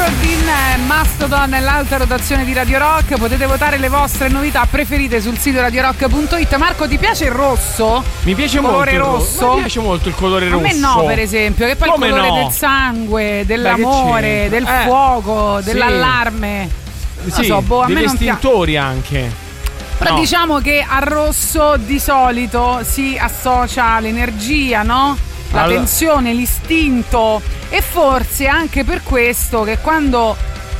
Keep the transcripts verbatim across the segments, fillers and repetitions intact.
Cordin, Mastodon e l'alta rotazione di Radio Rock. Potete votare le vostre novità preferite sul sito radio rock punto it. Marco, ti piace il rosso? Mi piace il colore molto rosso? Mi piace molto il colore rosso. A me no, per esempio, che poi Come il colore no? del sangue, dell'amore, Beh, del eh, fuoco, sì. dell'allarme. Non Sì, so, boh, a degli me non piace. estintori anche. Però No. diciamo che al rosso di solito si associa l'energia, no? La Allora- tensione, l'istinto, e forse anche per questo che quando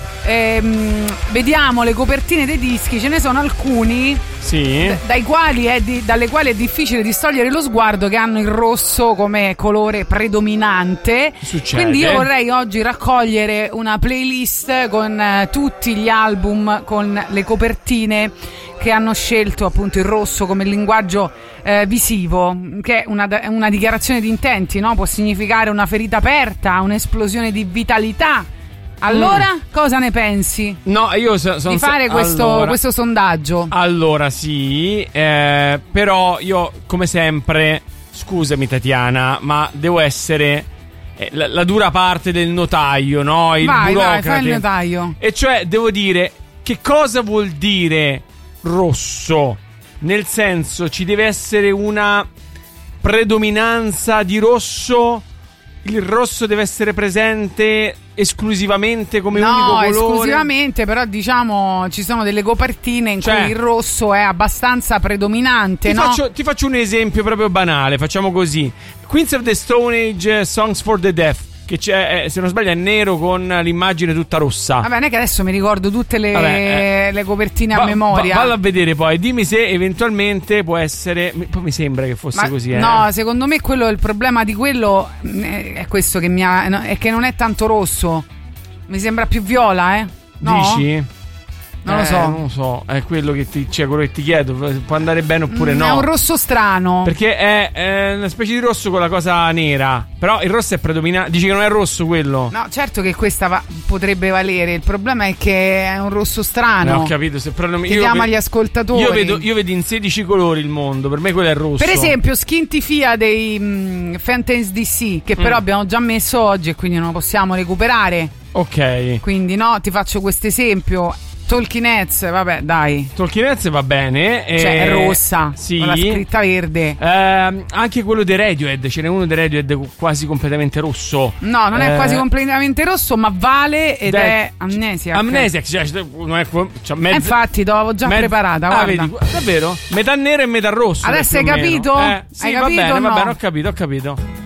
ehm, vediamo le copertine dei dischi ce ne sono alcuni Sì. d- dai quali è di- dalle quali è difficile distogliere lo sguardo, che hanno il rosso come colore predominante. Succede. Quindi io vorrei oggi raccogliere una playlist con eh, tutti gli album con le copertine che hanno scelto appunto il rosso come linguaggio eh, visivo, che è una, è una dichiarazione di intenti, no? Può significare una ferita aperta, un'esplosione di vitalità. Allora, mm. cosa ne pensi? No, io so, sono di fare questo, allora, questo sondaggio? Allora sì, eh, però io come sempre, scusami Tatiana, ma devo essere eh, la, la dura parte del notaio, no? Il vai, burocrate. vai, fai il notaio. E cioè devo dire che cosa vuol dire rosso, nel senso ci deve essere una predominanza di rosso, il rosso deve essere presente esclusivamente come no, unico colore. No, esclusivamente, però diciamo ci sono delle copertine in cioè, cui il rosso è abbastanza predominante, ti no? Faccio, ti faccio un esempio proprio banale, facciamo così. Queens of the Stone Age, Songs for the Deaf, che c'è, eh, se non sbaglio è nero con l'immagine tutta rossa. Vabbè, non è che adesso mi ricordo tutte le, Vabbè, eh, le copertine va, a memoria. Va, vado a vedere poi, dimmi se eventualmente può essere. Poi mi sembra che fosse Ma così. Eh. No, secondo me quello, il problema di quello è questo che mi ha, no, è che non è tanto rosso. Mi sembra più viola, eh? No? Dici? Non eh, lo so. Non lo so, è quello che ti, cioè, quello che ti chiedo. Può andare bene oppure mm, no? È un rosso strano. Perché è, è una specie di rosso con la cosa nera. Però il rosso è predominante. Dici che non è rosso quello? No, certo che questa va- potrebbe valere. Il problema è che è un rosso strano. No, ho capito. Se però non, Chiediamo io agli ascoltatori. Io vedo, io vedo in sedici colori il mondo. Per me quello è rosso. Per esempio, Skintifia dei mm, Fountains D C, che però Mm. abbiamo già messo oggi e quindi non lo possiamo recuperare. Ok. Quindi no, ti faccio questo esempio. Talking Heads, vabbè, dai. Talking Heads va bene. Cioè, eh, è rossa, sì. con la scritta verde. Eh, anche quello dei Radiohead, ce n'è uno dei Radiohead quasi completamente rosso. No, non è Eh, quasi completamente rosso, ma vale ed Dai, è Amnesia. Amnesia, cioè, non è, cioè, mezzo, Eh, infatti, te l'avevo già mezzo- preparata, ah, guarda. vedi, davvero? Metà nero e metà rosso. Adesso più hai o meno. capito? Eh, sì, Hai va capito bene, o va no? bene, ho capito, ho capito.